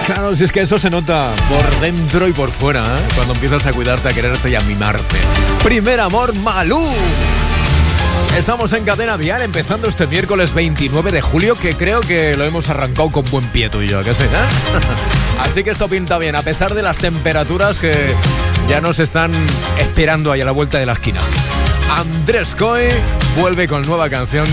Claro, si es que eso se nota por dentro y por fuera, ¿eh? Cuando empiezas a cuidarte, a quererte y a mimarte. Primer amor, Malú. Estamos en Cadena Dial, empezando este miércoles 29 de julio, que creo que lo hemos arrancado con buen pie tú y yo, ¿qué sé? Así que esto pinta bien, a pesar de las temperaturas que ya nos están esperando ahí a la vuelta de la esquina. Andrés Coy vuelve con nueva canción